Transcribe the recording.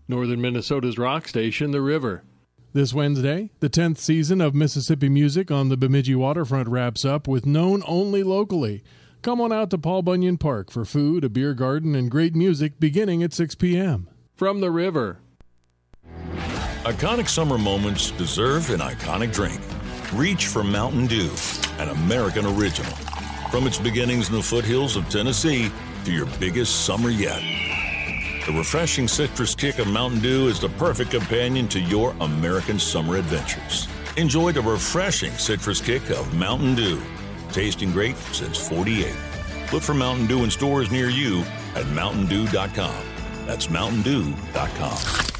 Northern Minnesota's rock station, The River. This Wednesday, the 10th season of Mississippi Music on the Bemidji waterfront wraps up with Known Only Locally. Come on out to Paul Bunyan Park for food, a beer garden, and great music beginning at 6 p.m. From The River. Iconic summer moments deserve an iconic drink. Reach for Mountain Dew, an American original. From its beginnings in the foothills of Tennessee to your biggest summer yet. The refreshing citrus kick of Mountain Dew is the perfect companion to your American summer adventures. Enjoy the refreshing citrus kick of Mountain Dew. Tasting great since '48. Look for Mountain Dew in stores near you at MountainDew.com. That's MountainDew.com.